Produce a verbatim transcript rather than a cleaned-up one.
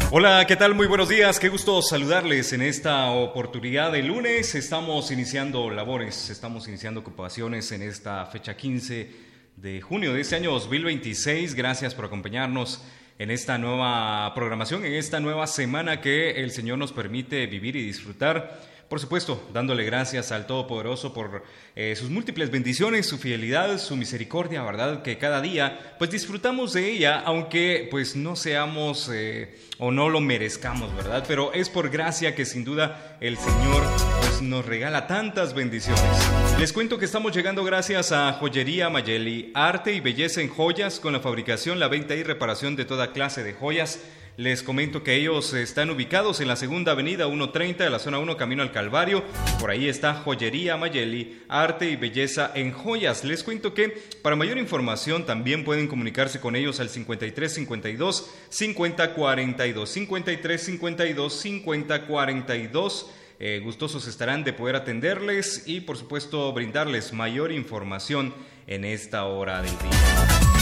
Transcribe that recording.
Hola, ¿qué tal? Muy buenos días, qué gusto saludarles en esta oportunidad de lunes. Estamos iniciando labores, estamos iniciando ocupaciones en esta fecha quince de junio de este año dos mil veintiséis. Gracias por acompañarnos en esta nueva programación, en esta nueva semana que el Señor nos permite vivir y disfrutar. Por supuesto, dándole gracias al Todopoderoso por eh, sus múltiples bendiciones, su fidelidad, su misericordia, ¿verdad? Que cada día, pues disfrutamos de ella, aunque pues no seamos eh, o no lo merezcamos, ¿verdad? Pero es por gracia que sin duda el Señor pues nos regala tantas bendiciones. Les cuento que estamos llegando gracias a Joyería Mayeli, arte y belleza en joyas, con la fabricación, la venta y reparación de toda clase de joyas. Les comento que ellos están ubicados en la segunda avenida ciento treinta de la zona uno, camino al Calvario. Por ahí está Joyería Mayeli, arte y belleza en joyas. Les cuento que para mayor información también pueden comunicarse con ellos al cincuenta y tres cincuenta y dos cincuenta cuarenta y dos, cincuenta y tres cincuenta y dos cincuenta cuarenta y dos. Eh, gustosos estarán de poder atenderles y por supuesto brindarles mayor información en esta hora del día.